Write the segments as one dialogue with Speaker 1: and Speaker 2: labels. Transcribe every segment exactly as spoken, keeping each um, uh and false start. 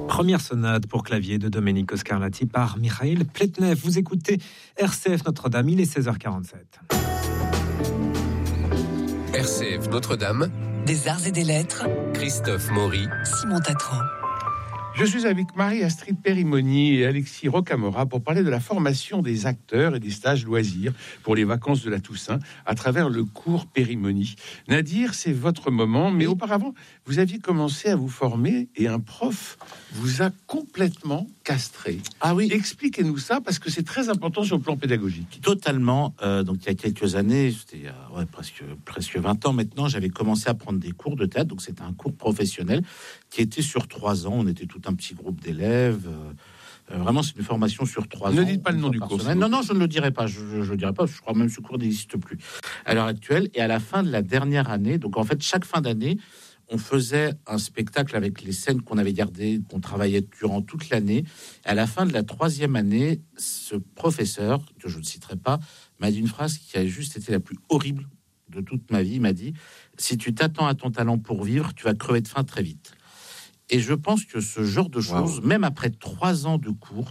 Speaker 1: Première sonate pour clavier de Domenico Scarlatti par Mikhail Pletnev. Vous écoutez R C F Notre-Dame, il est seize heures quarante-sept.
Speaker 2: R C F Notre-Dame,
Speaker 3: des arts et des lettres,
Speaker 2: Christophe Maury,
Speaker 3: Simon Tatran.
Speaker 4: Je suis avec Marie-Astrid Périmoni et Alexis Rocamora pour parler de la formation des acteurs et des stages loisirs pour les vacances de la Toussaint à travers le cours Périmoni. Nadir, c'est votre moment, mais auparavant, vous aviez commencé à vous former et un prof vous a complètement castré.
Speaker 5: Ah oui.
Speaker 4: Expliquez-nous ça, parce que c'est très important sur le plan pédagogique.
Speaker 5: Totalement. Euh, donc, il y a quelques années, c'était il y a ouais, presque, presque vingt ans maintenant, j'avais commencé à prendre des cours de théâtre. Donc, c'était un cours professionnel qui était sur trois ans. On était tout un petit groupe d'élèves. Euh, vraiment, c'est une formation sur trois ans.
Speaker 4: Ne dites pas le nom du cours.
Speaker 5: Non, non, je ne le dirai pas. Je ne le dirai pas. Je crois même que ce cours n'existe plus à l'heure actuelle. Et à la fin de la dernière année, donc en fait, chaque fin d'année, on faisait un spectacle avec les scènes qu'on avait gardées, qu'on travaillait durant toute l'année. À la fin de la troisième année, ce professeur, que je ne citerai pas, m'a dit une phrase qui a juste été la plus horrible de toute ma vie. Il m'a dit « Si tu t'attends à ton talent pour vivre, tu vas crever de faim très vite. » Et je pense que ce genre de choses, wow. même après trois ans de cours,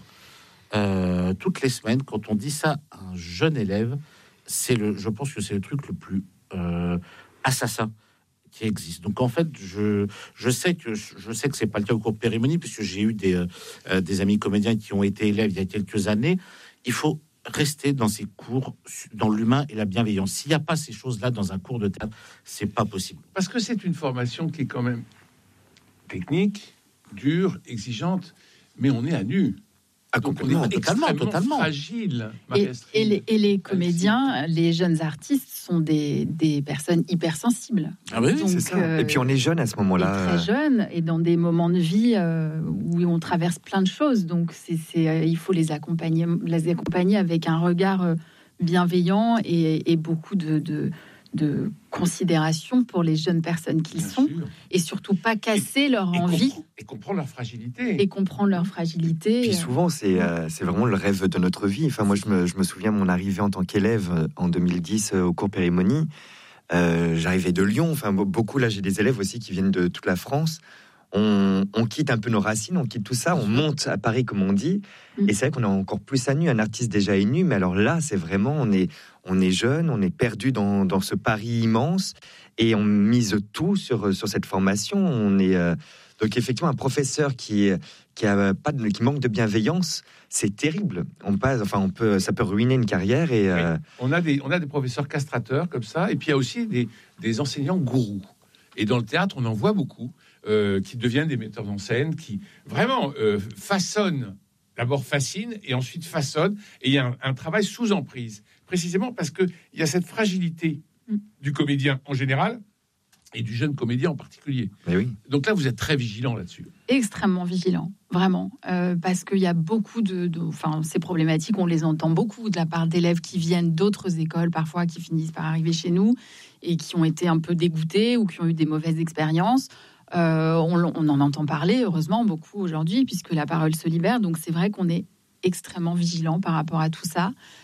Speaker 5: euh, toutes les semaines, quand on dit ça à un jeune élève, c'est le, je pense que c'est le truc le plus euh, assassin qui existe. Donc en fait, je, je sais que je sais que c'est pas le cas au cours Périmoni, puisque j'ai eu des, euh, des amis comédiens qui ont été élèves il y a quelques années. Il faut rester dans ces cours, dans l'humain et la bienveillance. S'il n'y a pas ces choses-là dans un cours de théâtre, c'est pas possible.
Speaker 4: Parce que c'est une formation qui est quand même technique, dure, exigeante, mais on est à nu. Donc on est
Speaker 5: totalement, totalement
Speaker 4: fragile.
Speaker 6: Et, et, les, et les comédiens, les jeunes artistes sont des, des personnes hypersensibles.
Speaker 7: Ah oui,
Speaker 6: donc,
Speaker 7: c'est ça.
Speaker 6: Euh,
Speaker 7: et puis on est jeune à ce moment-là.
Speaker 6: Très jeune et dans des moments de vie euh, où on traverse plein de choses. Donc c'est, c'est, euh, il faut les accompagner, les accompagner avec un regard euh, bienveillant et, et beaucoup de, de de considération pour les jeunes personnes qu'ils Bien sont, sûr. Et surtout pas casser et, leur
Speaker 4: et
Speaker 6: envie.
Speaker 4: Compre- et comprendre leur fragilité.
Speaker 6: Et comprendre leur fragilité.
Speaker 7: Puis souvent, c'est, euh, c'est vraiment le rêve de notre vie. Enfin, moi, je me, je me souviens de mon arrivée en tant qu'élève en deux mille dix au cours Périmoni. Euh, j'arrivais de Lyon. Enfin, beaucoup, là, j'ai des élèves aussi qui viennent de toute la France. On, on quitte un peu nos racines, on quitte tout ça, on monte à Paris, comme on dit. Mmh. Et c'est vrai qu'on est encore plus à nu. Un artiste déjà est nu, mais alors là, c'est vraiment, on est, on est jeune, on est perdu dans, dans ce Paris immense et on mise tout sur, sur cette formation. On est euh, donc effectivement un professeur qui, qui a pas de, qui manque de bienveillance, c'est terrible. On passe, enfin, on peut, ça peut ruiner une carrière. Et euh...
Speaker 4: oui. on a des, on a des professeurs castrateurs comme ça, et puis il y a aussi des, des enseignants gourous. Et dans le théâtre, on en voit beaucoup. Euh, qui deviennent des metteurs en scène, qui vraiment euh, façonnent, d'abord fascinent, et ensuite façonnent, et il y a un, un travail sous emprise, précisément parce qu'il y a cette fragilité mm. du comédien en général, et du jeune comédien en particulier.
Speaker 7: Mais oui.
Speaker 4: Donc là, vous êtes très vigilant là-dessus.
Speaker 6: Extrêmement vigilant, vraiment, euh, parce qu'il y a beaucoup de... de enfin, ces problématiques, on les entend beaucoup de la part d'élèves qui viennent d'autres écoles, parfois, qui finissent par arriver chez nous, et qui ont été un peu dégoûtés, ou qui ont eu des mauvaises expériences. Euh, on, on en entend parler, heureusement, beaucoup aujourd'hui, puisque la parole se libère. Donc, c'est vrai qu'on est extrêmement vigilant par rapport à tout ça.